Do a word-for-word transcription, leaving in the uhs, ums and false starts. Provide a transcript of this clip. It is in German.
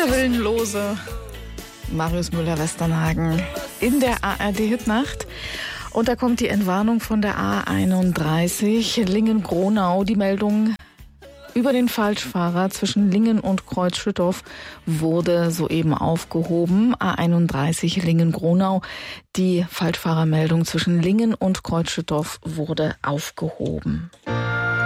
Der Willenlose. Marius Müller-Westernhagen in der A R D-Hitnacht. Und da kommt die Entwarnung von der A einunddreißig Lingen-Gronau. Die Meldung über den Falschfahrer zwischen Lingen und Kreuzschüttorf wurde soeben aufgehoben. A einunddreißig Lingen-Gronau. Die Falschfahrermeldung zwischen Lingen und Kreuzschüttorf wurde aufgehoben.